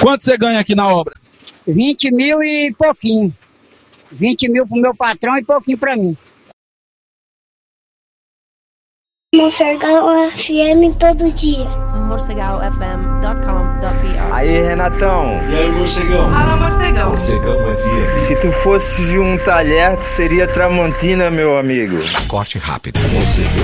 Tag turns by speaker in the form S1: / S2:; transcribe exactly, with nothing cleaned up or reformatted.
S1: Quanto você ganha aqui na obra?
S2: vinte mil e pouquinho. vinte mil pro meu patrão e pouquinho pra mim.
S3: Morcegal F M todo dia.
S4: morcegal f m ponto com ponto b r.
S5: Aí, Renatão.
S6: E aí, Morcegão?
S4: Fala, Morcegão.
S6: Morcegão F M.
S5: Se tu fosse de um talher, tu seria Tramontina, meu amigo.
S7: Corte rápido.
S6: Morcegão.